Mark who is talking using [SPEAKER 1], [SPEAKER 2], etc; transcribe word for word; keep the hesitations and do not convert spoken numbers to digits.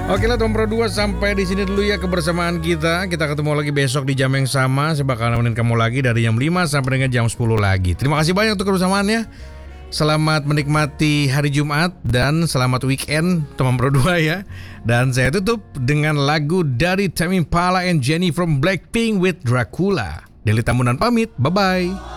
[SPEAKER 1] Oke lah teman Pro dua, sampai di sini dulu ya kebersamaan kita. Kita ketemu lagi besok di jam yang sama. Saya bakal nemenin kamu lagi dari jam lima sampai dengan jam sepuluh lagi. Terima kasih banyak untuk kebersamaannya. Selamat menikmati hari Jumat dan selamat weekend teman Pro dua ya. Dan saya tutup dengan lagu dari Tame Impala and Jennie from Blackpink with Dracula. Deli Tambunan pamit, bye-bye.